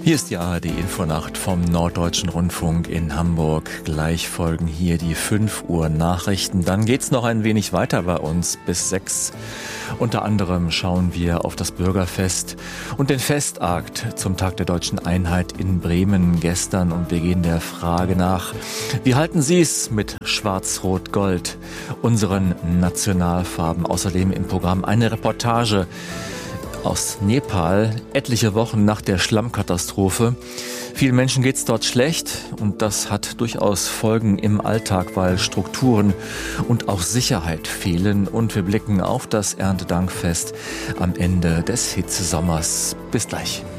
Hier ist die ARD-Infonacht vom Norddeutschen Rundfunk in Hamburg. Gleich folgen hier die 5 Uhr Nachrichten. Dann geht's noch ein wenig weiter bei uns bis 6. Unter anderem schauen wir auf das Bürgerfest und den Festakt zum Tag der Deutschen Einheit in Bremen gestern. Und wir gehen der Frage nach, wie halten Sie es mit Schwarz-Rot-Gold, unseren Nationalfarben? Außerdem im Programm eine Reportage aus Nepal, etliche Wochen nach der Schlammkatastrophe. Vielen Menschen geht's dort schlecht und das hat durchaus Folgen im Alltag, weil Strukturen und auch Sicherheit fehlen. Und wir blicken auf das Erntedankfest am Ende des Hitzesommers. Bis gleich.